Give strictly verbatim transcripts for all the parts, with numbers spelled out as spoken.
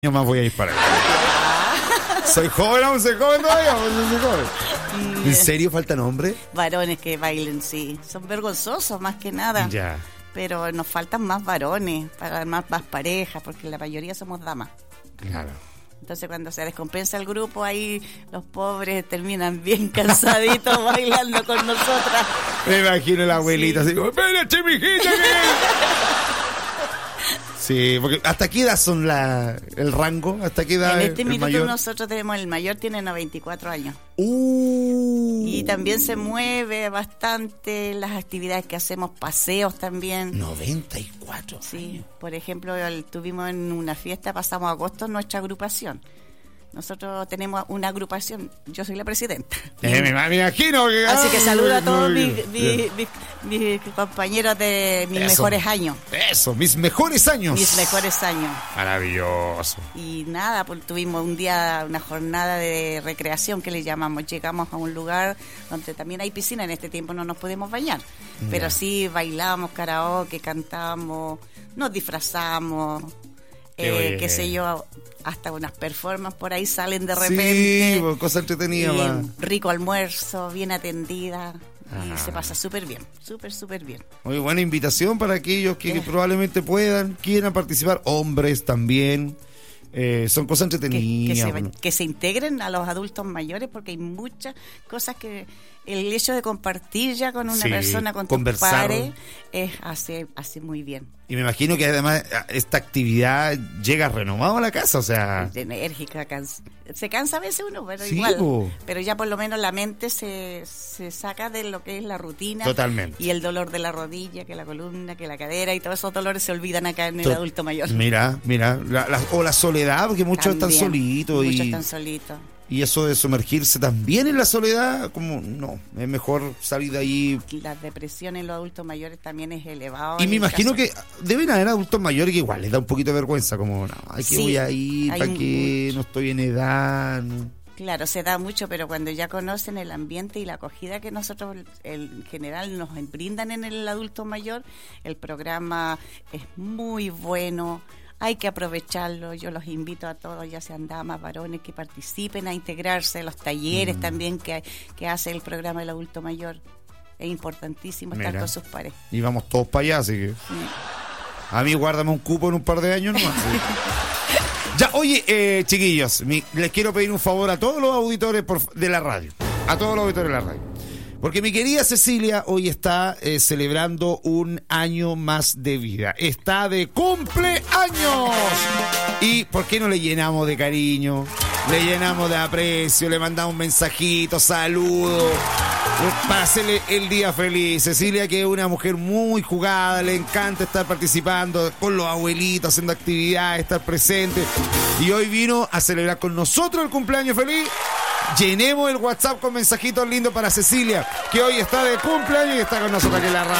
años más voy a ir para allá. Soy joven, aún soy joven todavía, aún soy joven. ¿En serio faltan hombres? Varones que bailen, sí. Son vergonzosos más que nada. Ya. Pero nos faltan más varones para armar más parejas, porque la mayoría somos damas. Claro. Entonces cuando se descompensa el grupo, ahí los pobres terminan bien cansaditos bailando con nosotras. Me imagino la abuelita Sí. así, espérate, mijita, que... Sí, porque ¿hasta qué edad son la, el rango? ¿Hasta qué edad En este el minuto mayor? nosotros tenemos, el mayor tiene noventa y cuatro años. Uh. Y también se mueve bastante las actividades que hacemos, paseos también. noventa y cuatro. Sí, por ejemplo, el- tuvimos en una fiesta, pasamos agosto nuestra agrupación. Nosotros tenemos una agrupación, yo soy la presidenta. Eh, me, me imagino que... Así que ay, saludo a todos muy mis, bien. mis, mis- mis compañeros de mis Eso. mejores años. Eso, mis mejores años. Mis mejores años. Maravilloso. Y nada, pues tuvimos un día, una jornada de recreación que le llamamos. Llegamos a un lugar donde también hay piscina. En este tiempo no nos podemos bañar. Pero sí bailamos karaoke, cantamos, nos disfrazamos. Qué Eh, bien. qué sé yo, hasta unas performances por ahí salen de repente. Sí, pues, cosa entretenida, Y va. rico almuerzo, bien atendida. Ajá. Y se pasa súper bien, súper, súper bien. Muy buena invitación para aquellos que, que Eh. probablemente puedan, quieran participar, hombres también. Eh, son cosas Que, entretenidas. que, se, bueno. que se integren a los adultos mayores, porque hay muchas cosas que el hecho de compartir ya con una Sí, persona, con conversar. tus pares, es, hace, hace muy bien. Y me imagino que además esta actividad llega renovado a la casa, o sea... Es enérgica, cansa. Se cansa a veces uno, pero Sí, igual. po. Pero ya por lo menos la mente se, se saca de lo que es la rutina. Totalmente. Y el dolor de la rodilla, que la columna, que la cadera, y todos esos dolores se olvidan acá en el To- adulto mayor. Mira, mira, la- la- o la soledad, porque muchos También, están solitos Muchos y, están solitos. y eso de sumergirse también en la soledad, como no, es mejor salir de ahí. La depresión en los adultos mayores también es elevado. Y en me el imagino caso- que deben haber adultos mayores que igual les da un poquito de vergüenza, como, no, ¿a qué Sí, voy a ir? hay ¿Para un- qué? No estoy en edad. no. Claro, se da mucho, pero cuando ya conocen el ambiente y la acogida que nosotros el- en general nos brindan en el adulto mayor, el programa es muy bueno, hay que aprovecharlo. Yo los invito a todos, ya sean damas, varones, que participen a integrarse en los talleres Mm. también que, que hace el programa del adulto mayor. Es importantísimo estar Mira. con sus pares. Y vamos todos para allá, así que... Sí. A mí guárdame un cupo en un par de años nomás. sí. Ya, oye, eh, chiquillos, mi- les quiero pedir un favor a todos los auditores por- de la radio. A todos los auditores de la radio. Porque mi querida Cecilia hoy está eh, celebrando un año más de vida. Está de cumpleaños. ¿Y por qué no le llenamos de cariño? Le llenamos de aprecio, le mandamos un mensajito, saludo, eh, para hacerle el día feliz. Cecilia, que es una mujer muy jugada, le encanta estar participando con los abuelitos, haciendo actividades, estar presente. Y hoy vino a celebrar con nosotros el cumpleaños feliz. Llenemos el WhatsApp con mensajitos lindos para Cecilia, que hoy está de cumpleaños y está con nosotros aquí en la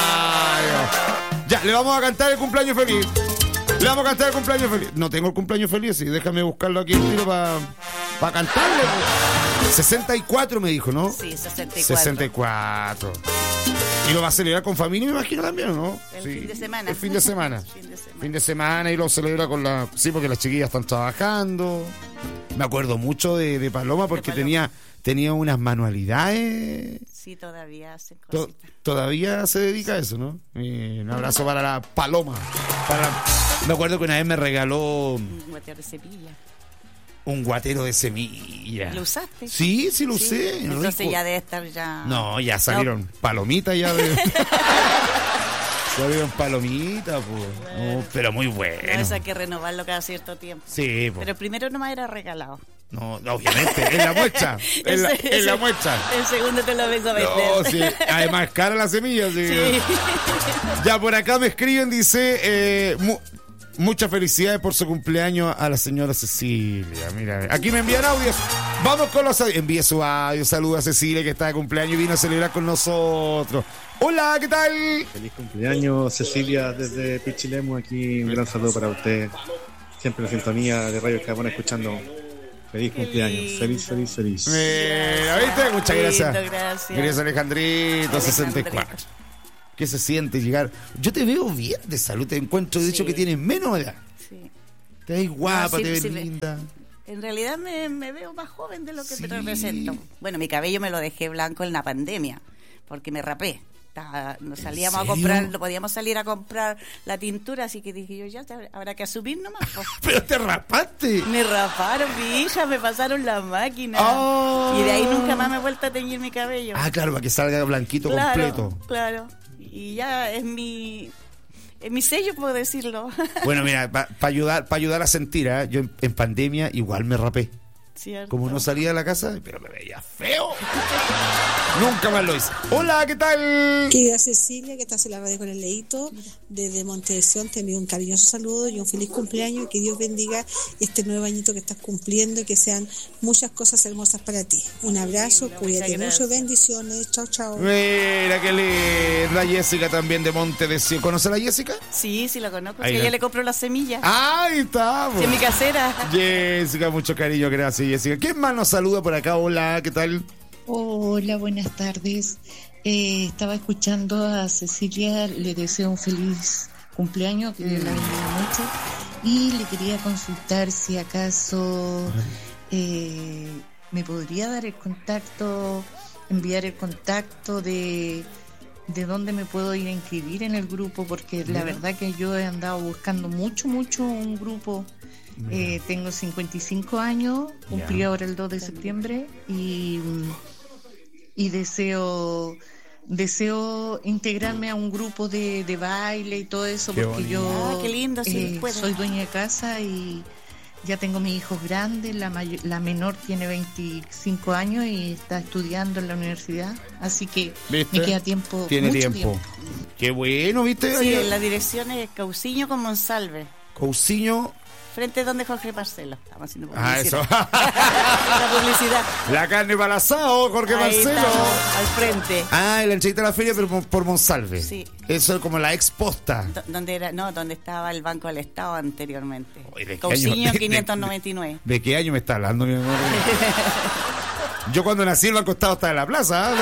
radio. Ya, le vamos a cantar el cumpleaños feliz. Le vamos a cantar el cumpleaños feliz. No tengo el cumpleaños feliz, sí, déjame buscarlo aquí en tiro para pa cantarle. sesenta y cuatro me dijo, ¿no? Sí, sesenta y cuatro. sesenta y cuatro. Y lo va a celebrar con familia, me imagino también, ¿no? El Sí. fin de semana. El fin de semana. Fin de semana. Fin de semana y lo celebra con la... Sí, porque las chiquillas están trabajando. Me acuerdo mucho de, de Paloma porque Paloma. tenía tenía unas manualidades. Sí, todavía hacen To- cositas. todavía se dedica a eso, ¿no? Y un abrazo para la Paloma. Para la- Me acuerdo que una vez me regaló Un guateo de cepilla. un guatero de semilla. ¿Lo usaste? Sí, sí lo usé. Sí. Entonces rico. ya debe estar ya... No, ya salieron palomitas ya de... salieron palomitas, pues. No, pero muy No, bueno. eso hay que renovarlo cada cierto tiempo. Sí, pues. Pero primero nomás era regalado. No, no, obviamente, en la muestra. En la, Ese- en la ese- muestra. El segundo te lo vengo a vender. No, sí. Además, cara la semilla, sí. Sí. Ya por acá me escriben, dice, eh, mu- muchas felicidades por su cumpleaños a la señora Cecilia. Mira, aquí me envían audios. Vamos con los audios. Envíe su audio. Saluda a Cecilia, que está de cumpleaños y vino a celebrar con nosotros. Hola, ¿qué tal? Feliz cumpleaños, Cecilia, desde Pichilemu. Aquí un gran saludo para usted. Siempre en la sintonía de Radio Carbón escuchando. Feliz cumpleaños. Feliz, feliz, feliz. Mira, ¿viste? Muchas Lindo, gracias. gracias. Gracias, Alejandrito, sesenta y cuatro. Alejandrito. ¿Qué se siente llegar? Yo te veo bien de salud, te encuentro, de hecho, Sí. que tienes menos edad. Sí. Te ves guapa, No, sí, te ves sí, linda. En realidad me, me veo más joven de lo que Sí. me represento. Bueno, mi cabello me lo dejé blanco en la pandemia, porque me rapé. Estaba- Nos salíamos a serio? comprar, no podíamos salir a comprar la tintura, así que dije yo, ya te- habrá que asumir nomás. po. Pero te rapaste. Me raparon, mi hija, me pasaron la máquina. Oh. Y de ahí nunca más me he vuelto a teñir mi cabello. Ah, claro, para que salga blanquito claro, completo. claro. Y ya es mi, es mi sello, puedo decirlo. Bueno, mira, para ayudar, para ayudar a sentir, ¿eh? Yo en, en pandemia igual me rapé. ¿Cierto? Como no salía de la casa, pero me veía feo. Nunca más lo hice. Hola, ¿qué tal? Querida Cecilia, que estás en la radio con el Leito, desde Montevisión te envío un cariñoso saludo y un feliz cumpleaños, y que Dios bendiga este nuevo añito que estás cumpliendo y que sean muchas cosas hermosas para ti. Un abrazo, Muchas cuídate gracias. mucho, bendiciones, chao, chao. Mira, qué linda. Jessica también de Montevisión. ¿Conoce a la Jessica? Sí, sí, lo conozco. Ahí Sí, la- ella le compró las semillas. Ahí estamos. Sí, en mi casera. Jessica, mucho cariño, gracias, Jessica. ¿Quién más nos saluda por acá? Hola, ¿qué tal? Hola, buenas tardes. Eh, estaba escuchando a Cecilia, le deseo un feliz cumpleaños, que Dios la bendiga mucho. Y le quería consultar si acaso eh, me podría dar el contacto, enviar el contacto de, de dónde me puedo ir a inscribir en el grupo, porque la verdad que yo he andado buscando mucho, mucho un grupo. Eh, tengo cincuenta y cinco años, cumplí Ya. ahora el dos de septiembre y, y deseo deseo integrarme a un grupo de, de baile y todo eso, Qué porque bonito. yo Ah, qué lindo, sí, eh, puede. soy dueña de casa y ya tengo mis hijos grandes, la, may- la menor tiene veinticinco años y está estudiando en la universidad, así que ¿Viste? me queda tiempo, Tiene mucho tiempo. Qué bueno, ¿viste? Sí, Ahí- la dirección es Cauciño con Monsalve, Cousiño. frente donde Jorge Marcelo. Estamos haciendo Ah, eso. publicidad. La publicidad. La carne para el asado, Jorge Ahí Marcelo. estamos, al frente. Ah, en la entrevista a la feria, pero por, por Monsalve. Sí. Eso es como la exposta. Do- donde era, no, donde estaba el Banco del Estado anteriormente. Oye, ¿de qué Cauciño año? De- de- quinientos noventa y nueve. ¿De qué año me está hablando, mi amor? Yo cuando nací el Banco Estado estaba en la plaza. ¿eh?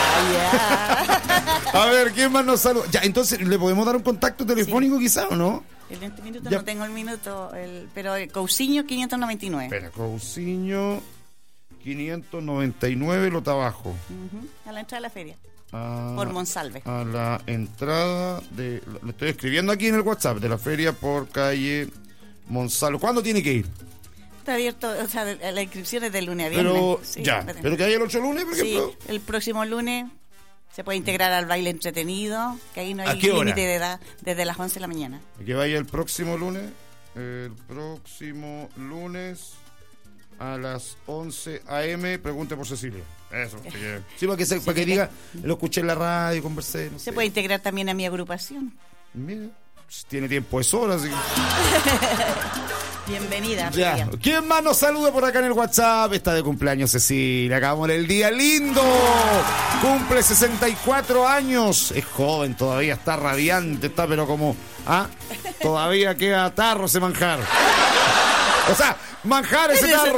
Ah, A ver, ¿quién más nos saluda? Ya, entonces, ¿le podemos dar un contacto telefónico quizá o no? ya. El veinte minutos Ya. no tengo el minuto, el, pero el Cousiño quinientos noventa y nueve. Espera, Cousiño quinientos noventa y nueve, Lota Abajo. Ujú, a la entrada de la feria. A, Por Monsalve. a la entrada de... Lo estoy escribiendo aquí en el WhatsApp, de la feria por calle Monsalve. ¿Cuándo tiene que ir? Está abierto, o sea, la inscripción es de lunes a viernes. Pero, Sí, ya, espérate. pero que haya el otro lunes, por Sí, ejemplo. el próximo lunes se puede integrar al baile entretenido, que ahí no ¿A hay qué hora? límite de edad, desde las once de la mañana. Que vaya el próximo lunes. El próximo lunes a las once a eme. Pregunte por Cecilia. Eso. porque- Sí, para que, se- para que diga, lo escuché en la radio, conversé. No Se sé. puede integrar también a mi agrupación. Mira, pues, tiene tiempo, es hora. Así que- Bienvenida. Ya. Feria. ¿Quién más nos saluda por acá en el WhatsApp? Está de cumpleaños Cecilia. Acabamos el día lindo. Cumple sesenta y cuatro años. Es joven todavía, está radiante, está pero como... ¿Ah? Todavía queda tarro ese manjar. O sea, manjar ese tarro.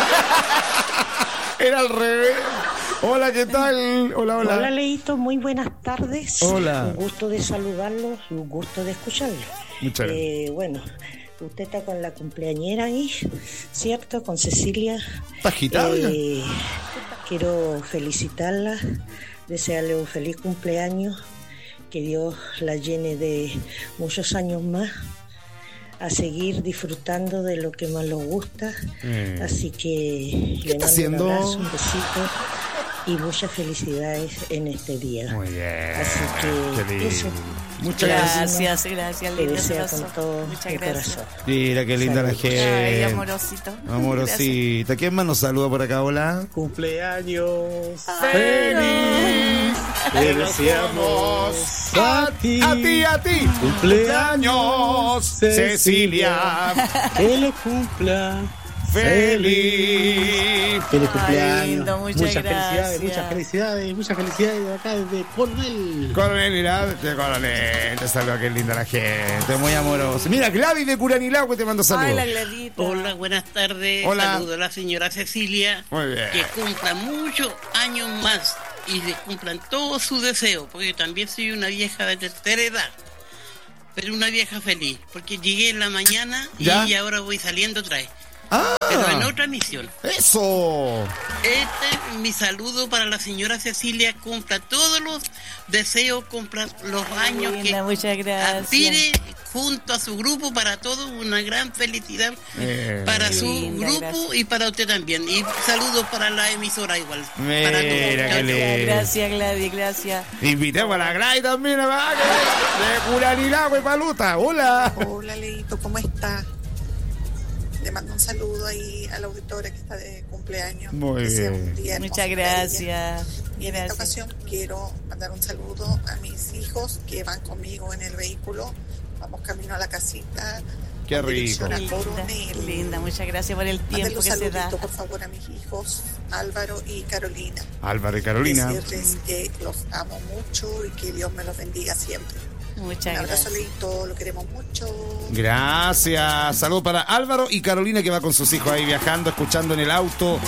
Era al revés. Hola, ¿qué tal? Hola, hola. Hola, Leito, muy buenas tardes. Hola. Un gusto de saludarlos y un gusto de escucharlos. Muchas gracias. Eh, bueno, usted está con la cumpleañera ahí, ¿cierto? Con Cecilia. ¿Está agitada? Eh, quiero felicitarla, desearle un feliz cumpleaños, que Dios la llene de muchos años más, a seguir disfrutando de lo que más nos gusta. Eh. Así que le está mando haciendo? un abrazo, un besito y muchas felicidades en este día. Muy bien. Así Qué que lindo. eso. Muchas gracias. Gracias, gracias. Te linda deseo corazón. con todo Muchas mi gracias. corazón. Mira, qué linda la Saludos. gente. Ay, amorosito. Amorosita. ¿Quién más nos saluda por acá? Hola. Cumpleaños. ¡Feliz! Te deseamos a ti. A ti, a ti. Cumpleaños, Cecilia. Que le cumpla. Feliz. Feliz Ay, cumpleaños. lindo, muchas muchas gracias. felicidades, muchas felicidades, muchas felicidades de acá desde Cornell. Coronel, mira, de Coronel. Te saluda, qué linda la gente. Muy amoroso. Mira, Gladys de Curanilagüe te mando Ay, saludos. la Gladita. Hola, buenas tardes. Hola. Saludo a la señora Cecilia. Muy bien. Que cumpla muchos años más y le cumplan todos sus deseos, porque también soy una vieja de tercera edad. pero una vieja feliz, porque llegué en la mañana ¿Ya? y ahora voy saliendo otra vez. ¡Ah! Pero en otra misión. ¡Eso! Este es mi saludo para la señora Cecilia. Cumpla todos los deseos, cumpla los años Linda, que muchas gracias. aspire junto a su grupo, para todos una gran felicidad Eh, para su linda, grupo gracias. y para usted también. Y saludos para la emisora igual. Mira, para todos. qué Chao, chao. lindo. Gracias, Gladys, gracias. Invitemos a la Gray también, ¿verdad? De Curanilagua y Paluta. Hola. Hola, Leito, ¿cómo está? Le mando un saludo ahí a la auditora que está de cumpleaños. Muy Que sea un bien. día hermoso Muchas para ella. gracias. Y en esta Gracias. ocasión quiero mandar un saludo a mis hijos que van conmigo en el vehículo. Vamos camino a la casita. Qué con dirección rico. a Linda, Coronel. linda, muchas gracias por el Mándale tiempo un que se da. saludito, por favor, a mis hijos Álvaro y Carolina. Álvaro y Carolina. Decirles que los amo mucho y que Dios me los bendiga siempre. Muchas Un abrazo, gracias. Leito, lo queremos mucho. Gracias. Saludos para Álvaro y Carolina, que va con sus hijos ahí viajando, escuchando en el auto.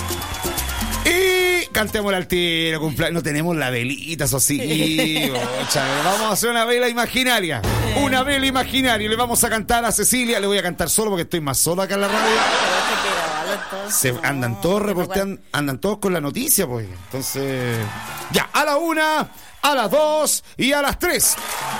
Y cantemos al tiro, cumpleaños. No tenemos la velita, eso sí. Ocha, vamos a hacer una vela imaginaria. Una vela imaginaria. Le vamos a cantar a Cecilia. Le voy a cantar solo porque estoy más solo acá en la radio. Se andan todos reporteando, andan todos con la noticia, pues. Entonces, ya, a la una, a las dos y a las tres.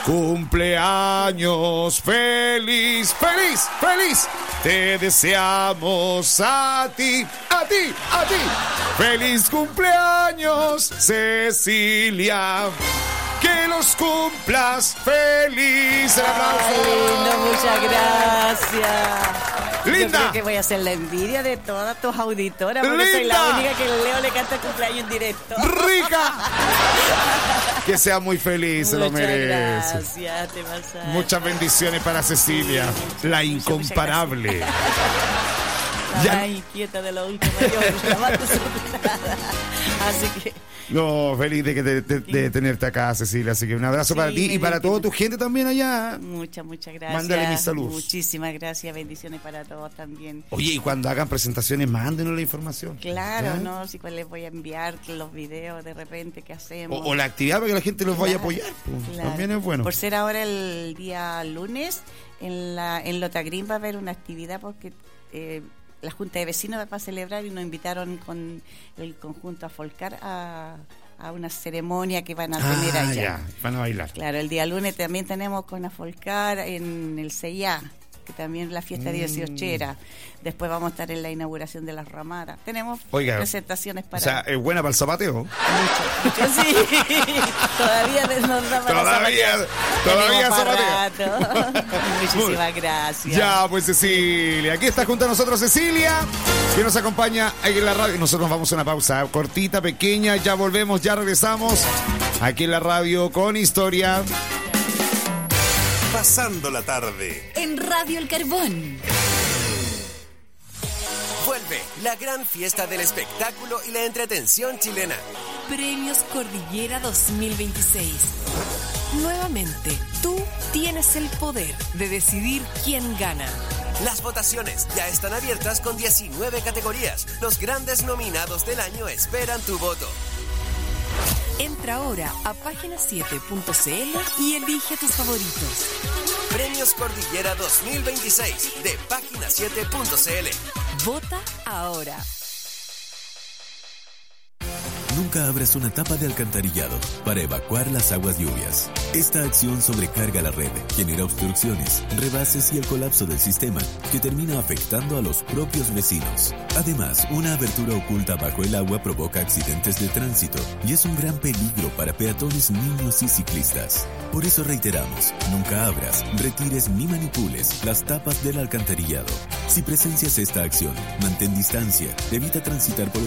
Cumpleaños feliz, feliz, feliz. Te deseamos a ti, a ti, a ti. Feliz cumpleaños, Cecilia. Que los cumplas feliz. El aplauso. Lindo, muchas gracias. Linda. Yo creo que voy a hacer la envidia de todas tus auditoras, porque soy Linda. la única que Leo le canta el cumpleaños en directo. ¡Rica! Que sea muy feliz, se lo Muchas merece. gracias, te pasaste. Muchas bendiciones para Cecilia, la muchas, incomparable. La Ya- más inquieta de la última mayor, la más desordenada. Así que No, feliz de, que te- de- de tenerte acá, Cecilia. Así que un abrazo Sí, para ti y feliz para que toda te- tu gente también allá. muchas, muchas gracias. Mándale mis saludos. Muchísimas gracias, bendiciones para todos también. Oye, y cuando hagan presentaciones, mándenos la información. Claro, ¿Ya? ¿no? Si cuál les voy a enviar los videos de repente que O, hacemos. o la actividad para que la gente los vaya a Claro, apoyar. pues, claro. También es bueno. Por ser ahora el día lunes, en la en Lotagrín va a haber una actividad porque eh, la Junta de Vecinos va a celebrar y nos invitaron con el conjunto a Folcar a, a una ceremonia que van a tener Ah, allá. ya, van a bailar. Claro, el día lunes también tenemos con Afolcar en el C I A, que también la fiesta Mm. dieciochera. Después vamos a estar en la inauguración de las ramadas. Tenemos Oiga, presentaciones para... O sea, es buena para el zapateo. mucho, mucho, sí. Todavía nos da para Todavía, zapatear. todavía Tenemos para zapateo. rato. Muchísimas gracias. Ya, pues Cecilia. Aquí está junto a nosotros Cecilia, que nos acompaña aquí en la radio. Nosotros vamos a una pausa cortita, pequeña. Ya volvemos, ya regresamos aquí en la radio con historia. Pasando la tarde. En Radio El Carbón. Vuelve la gran fiesta del espectáculo y la entretención chilena. Premios Cordillera dos mil veintiséis. Nuevamente, tú tienes el poder de decidir quién gana. Las votaciones ya están abiertas con diecinueve categorías. Los grandes nominados del año esperan tu voto. Entra ahora a página siete punto c l y elige tus favoritos. Premios Cordillera dos mil veintiséis de página siete punto c l. Vota ahora. Nunca abras una tapa de alcantarillado para evacuar las aguas lluvias. Esta acción sobrecarga la red, genera obstrucciones, rebases y el colapso del sistema, que termina afectando a los propios vecinos. Además, una abertura oculta bajo el agua provoca accidentes de tránsito y es un gran peligro para peatones, niños y ciclistas. Por eso reiteramos, nunca abras, retires ni manipules las tapas del alcantarillado. Si presencias esta acción, mantén distancia, evita transitar por el